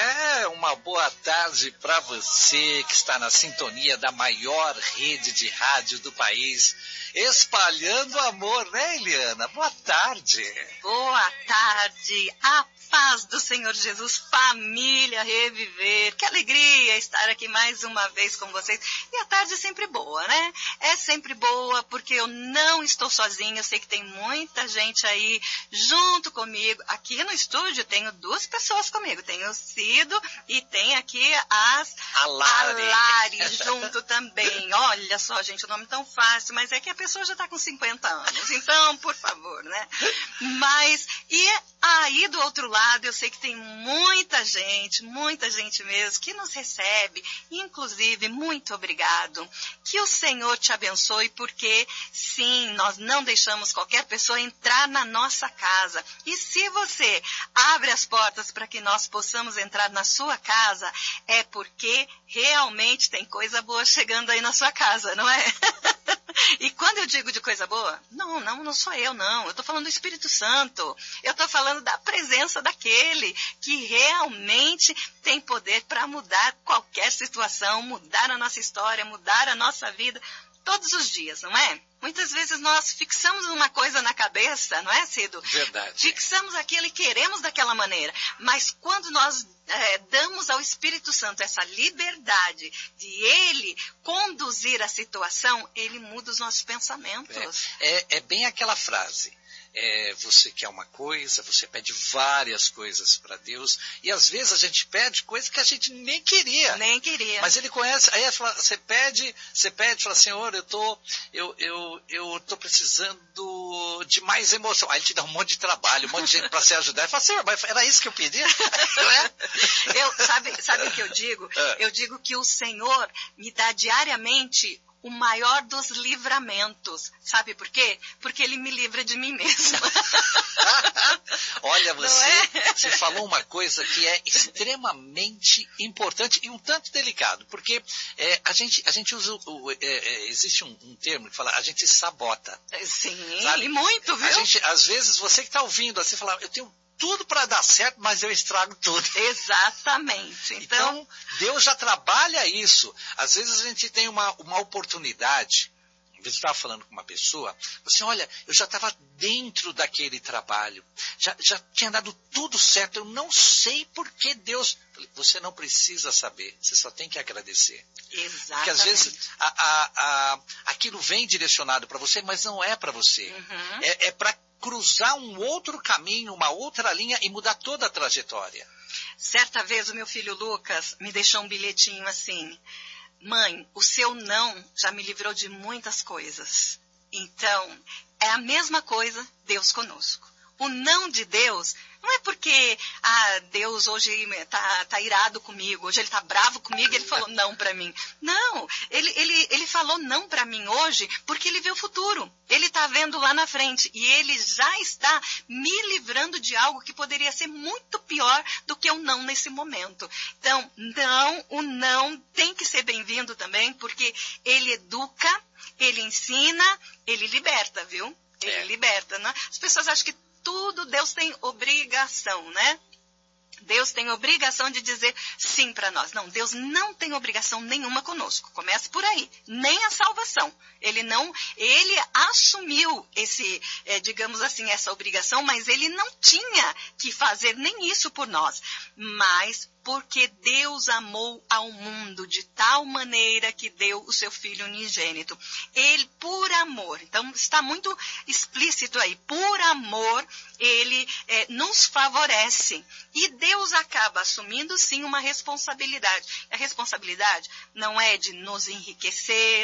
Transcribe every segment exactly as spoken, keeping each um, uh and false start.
É, uma boa tarde para você que está na sintonia da maior rede de rádio do país, espalhando amor, né, Eliana? Boa tarde. Boa tarde, a paz do Senhor Jesus, família Reviver. Que alegria estar aqui mais uma vez com vocês. E a tarde é sempre boa, né? É sempre boa porque eu não estou sozinha, eu sei que tem muita gente aí junto comigo. Aqui no estúdio tenho duas pessoas comigo, tenho o Cido e tem aqui as a Lari. a Lari junto também. Olha só, gente, o nome tão fácil, mas é que a pessoa já está com cinquenta anos, então, por favor, né? Mas, e aí do outro lado, eu sei que tem muita gente, muita gente mesmo, que nos recebe, inclusive, muito obrigado. Que o Senhor te abençoe, porque, sim, nós não deixamos qualquer pessoa entrar na nossa casa. E se você abre as portas para que nós possamos entrar na sua casa, é porque realmente tem coisa boa chegando aí na sua casa, não é? E quando eu digo de coisa boa, não, não, não sou eu, não. Eu estou falando do Espírito Santo. Eu estou falando da presença daquele que realmente tem poder para mudar qualquer situação, mudar a nossa história, mudar a nossa vida todos os dias, não é? Muitas vezes nós fixamos uma coisa na cabeça, não é, Cido? Verdade. Fixamos aquilo e queremos daquela maneira. Mas quando nós é, damos ao Espírito Santo essa liberdade de Ele conduzir a situação, Ele muda os nossos pensamentos. É, é, é bem aquela frase. É, você quer uma coisa, você pede várias coisas para Deus, e às vezes a gente pede coisas que a gente nem queria. Nem queria. Mas Ele conhece, aí você pede, você pede, fala, Senhor, eu tô, eu, eu, eu tô precisando de mais emoção. Aí Ele te dá um monte de trabalho, um monte de gente para se ajudar. E fala, Senhor, mas era isso que eu pedi? eu, sabe, sabe o que eu digo? É. Eu digo que o Senhor me dá diariamente o maior dos livramentos. Sabe por quê? Porque Ele me livra de mim mesmo. Olha, você, é? você falou uma coisa que é extremamente importante e um tanto delicado, porque é, a, gente, a gente usa, o, é, é, existe um, um termo que fala, a gente sabota. Sim, sabe? E muito, viu? A gente, às vezes, você que está ouvindo, assim, fala, eu tenho tudo para dar certo, mas eu estrago tudo. Exatamente. Então, então, Deus já trabalha isso. Às vezes a gente tem uma, uma oportunidade. Às vezes eu estava falando com uma pessoa, assim, olha, eu já estava dentro daquele trabalho, já, já tinha dado tudo certo, eu não sei por que Deus... Você não precisa saber, você só tem que agradecer. Exatamente. Porque às vezes a, a, a, aquilo vem direcionado para você, mas não é para você. Uhum. É, é para cruzar um outro caminho, uma outra linha e mudar toda a trajetória. Certa vez o meu filho Lucas me deixou um bilhetinho assim: mãe, o seu não já me livrou de muitas coisas. Então, é a mesma coisa Deus conosco. O não de Deus não é porque ah, Deus hoje está tá irado comigo, hoje Ele está bravo comigo e Ele falou não para mim. Não, ele, ele, ele falou não para mim hoje porque Ele vê o futuro. Ele está vendo lá na frente e Ele já está me livrando de algo que poderia ser muito pior do que o não nesse momento. Então, não, o não tem que ser bem-vindo também, porque Ele educa, Ele ensina, Ele liberta, viu? Ele É. liberta, né? As pessoas acham que tudo Deus tem obrigação, né? Deus tem obrigação de dizer sim para nós. Não, Deus não tem obrigação nenhuma conosco. Comece por aí. Nem a salvação. Ele não, ele assumiu esse, é, digamos assim, essa obrigação, mas ele não tinha que fazer nem isso por nós. Mas porque Deus amou ao mundo de tal maneira que deu o seu Filho unigênito. Ele, por amor, então está muito explícito aí, por amor, ele é, nos favorece. E Deus acaba assumindo, sim, uma responsabilidade. A responsabilidade não é de nos enriquecer,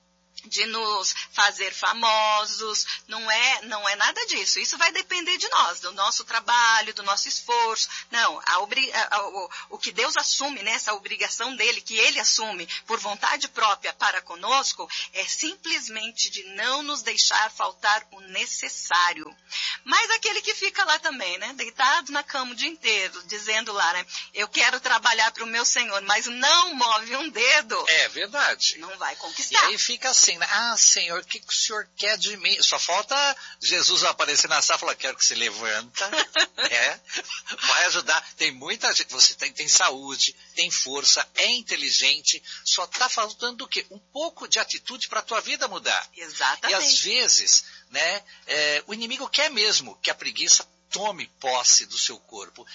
de nos fazer famosos, não é, não é nada disso. Isso vai depender de nós, do nosso trabalho, do nosso esforço. Não, a obri- a, a, o, o que Deus assume, né, essa obrigação dele, que ele assume por vontade própria para conosco, é simplesmente de não nos deixar faltar o necessário. Mas aquele que fica lá também, né, deitado na cama o dia inteiro, dizendo lá, né, eu quero trabalhar para o meu Senhor, mas não move um dedo. É verdade. Não vai E conquistar. aí fica assim, assim, ah, Senhor, o que, que o Senhor quer de mim? Só falta Jesus aparecer na sala e falar, quero que você levanta, né? Vai ajudar. Tem muita gente, você tem, tem saúde, tem força, é inteligente, só está faltando o quê? Um pouco de atitude para a tua vida mudar. Exatamente. E às vezes, né, é, o inimigo quer mesmo que a preguiça tome posse do seu corpo.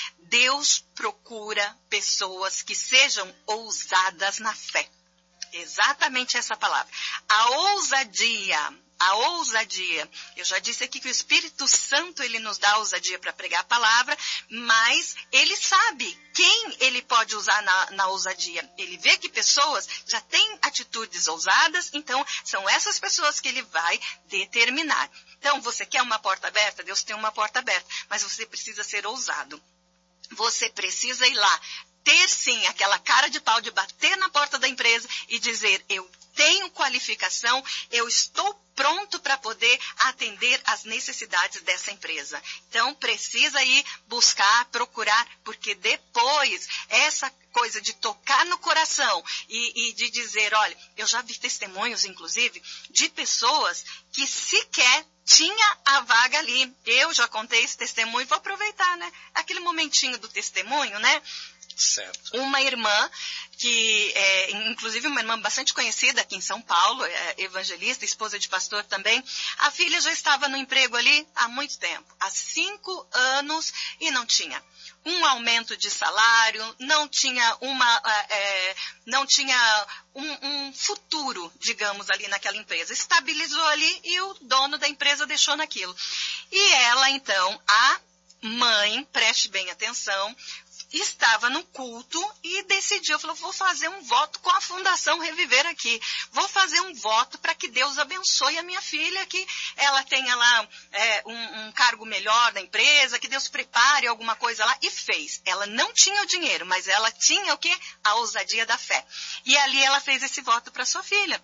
Deus procura pessoas que sejam ousadas na fé. Exatamente essa palavra. A ousadia, a ousadia. Eu já disse aqui que o Espírito Santo, ele nos dá ousadia para pregar a palavra, mas ele sabe quem ele pode usar na, na ousadia. Ele vê que pessoas já têm atitudes ousadas, então são essas pessoas que ele vai determinar. Então, você quer uma porta aberta? Deus tem uma porta aberta, mas você precisa ser ousado. Você precisa ir lá, ter sim aquela cara de pau de bater na porta da empresa e dizer, eu tenho qualificação, eu estou pronto para poder atender às necessidades dessa empresa. Então, precisa ir buscar, procurar, porque depois, essa coisa de tocar no coração e, e de dizer, olha, eu já vi testemunhos, inclusive, de pessoas que sequer tinha a vaga ali. Eu já contei esse testemunho, vou aproveitar, né? Aquele momentinho do testemunho, né? Certo. Uma irmã, que é, inclusive uma irmã bastante conhecida aqui em São Paulo, é, evangelista, esposa de pastor também, a filha já estava no emprego ali há muito tempo, há cinco anos, e não tinha um aumento de salário, não tinha uma, é, não tinha um, um futuro, digamos, ali naquela empresa. Estabilizou ali e o dono da empresa deixou naquilo. E ela, então, a mãe, preste bem atenção, estava no culto e decidiu, falou, vou fazer um voto com a Fundação Reviver aqui. Vou fazer um voto para que Deus abençoe a minha filha, que ela tenha lá é, um, um cargo melhor na empresa, que Deus prepare alguma coisa lá. E fez. Ela não tinha o dinheiro, mas ela tinha o quê? A ousadia da fé. E ali ela fez esse voto para sua filha.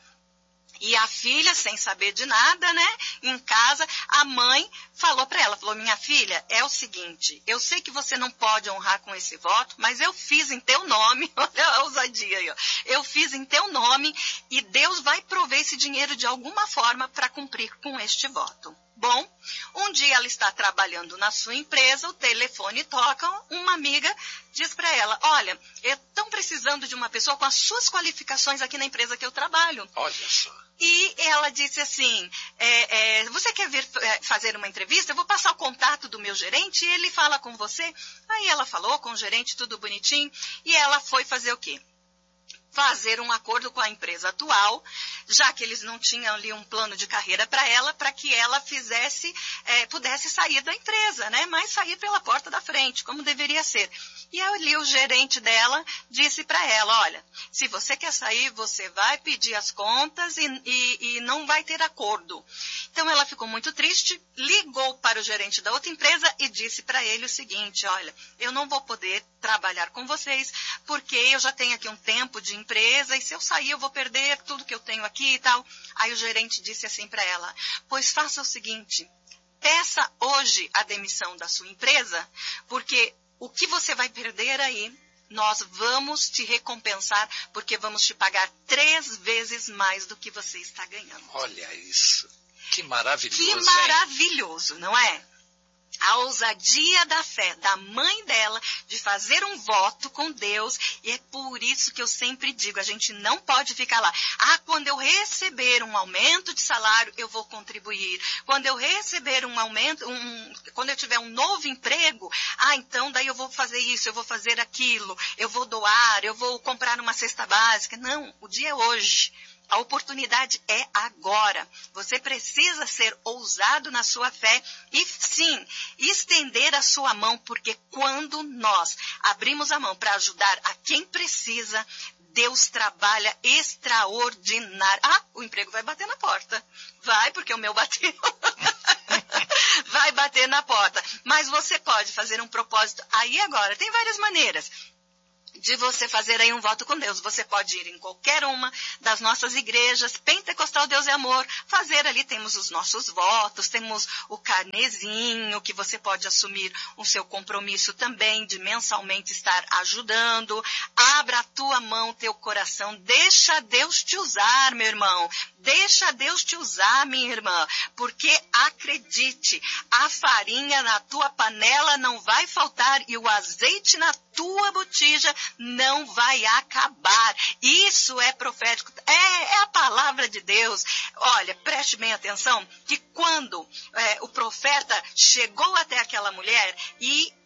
E a filha, sem saber de nada, né, em casa, a mãe falou para ela, falou, minha filha, é o seguinte, eu sei que você não pode honrar com esse voto, mas eu fiz em teu nome, olha a ousadia aí, ó, eu fiz em teu nome e Deus vai prover esse dinheiro de alguma forma para cumprir com este voto. Bom, um dia ela está trabalhando na sua empresa, o telefone toca, uma amiga diz para ela, olha, estão precisando de uma pessoa com as suas qualificações aqui na empresa que eu trabalho. Olha só. E ela disse assim, é, é, você quer vir é, fazer uma entrevista? Eu vou passar o contato do meu gerente e ele fala com você. Aí ela falou com o gerente, tudo bonitinho, e ela foi fazer o quê? Fazer um acordo com a empresa atual, já que eles não tinham ali um plano de carreira para ela, para que ela fizesse, é, pudesse sair da empresa, né? Mas sair pela porta da frente, como deveria ser. E ali o gerente dela disse para ela, olha, se você quer sair, você vai pedir as contas e, e, e não vai ter acordo. Então ela ficou muito triste, ligou para o gerente da outra empresa e disse para ele o seguinte, olha, eu não vou poder trabalhar com vocês, porque eu já tenho aqui um tempo de empresa e se eu sair eu vou perder tudo que eu tenho aqui e tal. Aí o gerente disse assim para ela, pois faça o seguinte, peça hoje a demissão da sua empresa, porque o que você vai perder aí, nós vamos te recompensar, porque vamos te pagar três vezes mais do que você está ganhando. Olha isso, que maravilhoso, Que maravilhoso, hein? Não é? A ousadia da fé da mãe dela de fazer um voto com Deus, e é por isso que eu sempre digo, a gente não pode ficar lá. Ah, quando eu receber um aumento de salário, eu vou contribuir. Quando eu receber um aumento, um, quando eu tiver um novo emprego, ah, então daí eu vou fazer isso, eu vou fazer aquilo, eu vou doar, eu vou comprar uma cesta básica. Não, o dia é hoje. A oportunidade é agora. Você precisa ser ousado na sua fé e, sim, estender a sua mão, porque quando nós abrimos a mão para ajudar a quem precisa, Deus trabalha extraordinário. Ah, o emprego vai bater na porta. Vai, porque o meu bateu. Vai bater na porta. Mas você pode fazer um propósito aí agora. Tem várias maneiras. de você fazer aí um voto com Deus. Você pode ir em qualquer uma das nossas igrejas, Pentecostal Deus é Amor, fazer ali, temos os nossos votos, temos o carnezinho, que você pode assumir o seu compromisso também de mensalmente estar ajudando. Abra a tua mão, teu coração, deixa Deus te usar, meu irmão, deixa Deus te usar, minha irmã, porque acredite, a farinha na tua panela não vai faltar e o azeite na tua botija não vai acabar. Isso é profético, é, é a palavra de Deus. Olha, preste bem atenção que quando é, o profeta chegou até aquela mulher e